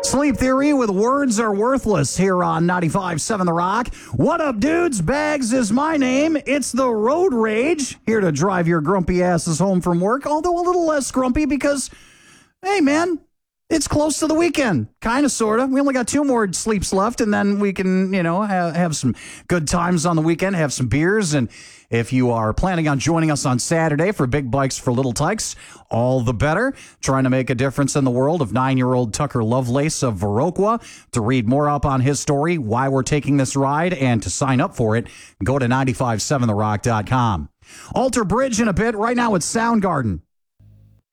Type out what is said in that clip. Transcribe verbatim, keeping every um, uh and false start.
Sleep Theory with Words Are Worthless here on ninety-five point seven The Rock. What up, dudes? Bags is my name. It's the Road Rage, here to drive your grumpy asses home from work, although a little less grumpy because, hey, man, it's close to the weekend. Kind of, sort of. We only got two more sleeps left, and then we can, you know, have, have some good times on the weekend, have some beers. And if you are planning on joining us on Saturday for Big Bikes for Little Tykes, all the better. Trying to make a difference in the world of nine-year-old Tucker Lovelace of Viroqua. To read more up on his story, why we're taking this ride, and to sign up for it, go to nine five seven the rock dot com. Alter Bridge in a bit. Right now it's Soundgarden.